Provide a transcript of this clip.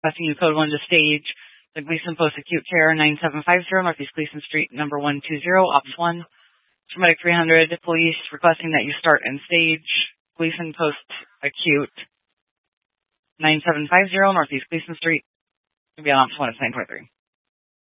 Requesting you code 1 to stage the Gleason Post Acute Care 9750 Northeast Gleason Street, number 120, Ops 1. Medic 300, police requesting that you start and stage Gleason Post Acute 9750 Northeast Gleason Street. Be on Ops 1 at 923.